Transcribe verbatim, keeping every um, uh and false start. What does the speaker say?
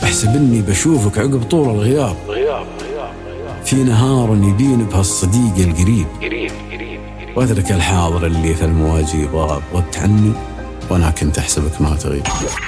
احسب اني بشوفك عقب طول الغياب، غياب غياب غياب في نهار يبين بهالصديق القريب، قريب قريب واترك الحاضر اللي في المواجيب غاب، غبت عني وانا كنت احسبك ما تغيب.